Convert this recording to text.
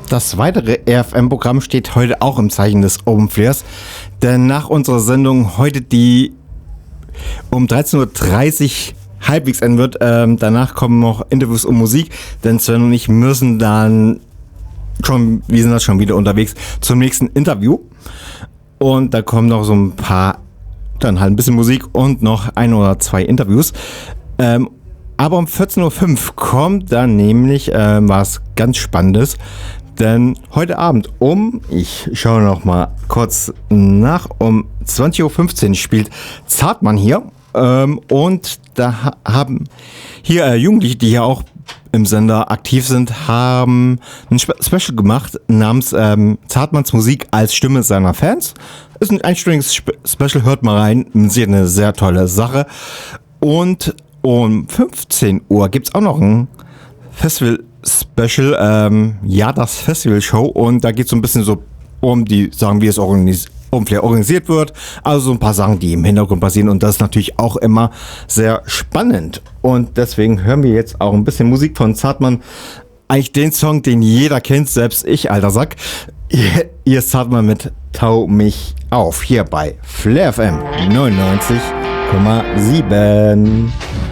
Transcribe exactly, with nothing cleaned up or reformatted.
Das weitere R F M-Programm steht heute auch im Zeichen des Open Flares, denn nach unserer Sendung heute, die um dreizehn Uhr dreißig halbwegs enden wird, ähm, danach kommen noch Interviews und Musik, denn Sven und ich müssen dann schon, wir sind da schon wieder unterwegs zum nächsten Interview und da kommen noch so ein paar, dann halt ein bisschen Musik und noch ein oder zwei Interviews. Ähm, aber um vierzehn Uhr fünf kommt dann nämlich äh, was ganz Spannendes. Denn heute Abend um, ich schaue noch mal kurz nach, um zwanzig Uhr fünfzehn spielt Zartmann hier. Ähm, und da ha- haben hier äh, Jugendliche, die hier auch im Sender aktiv sind, haben ein Spe- Special gemacht namens ähm, Zartmanns Musik als Stimme seiner Fans. Ist ein einstündiges Spe- Special, hört mal rein. Sie hat eine sehr tolle Sache. Und um fünfzehn Uhr gibt es auch noch ein Festival Special, ähm, ja, das Festival-Show, und da geht es so ein bisschen so um die Sachen, wie es organis- um organisiert wird, also so ein paar Sachen, die im Hintergrund passieren, und das ist natürlich auch immer sehr spannend, und deswegen hören wir jetzt auch ein bisschen Musik von Zartmann, eigentlich den Song, den jeder kennt, selbst ich, alter Sack. Hier, hier ist Zartmann mit Tau mich auf, hier bei Flair F M neunundneunzig Komma sieben.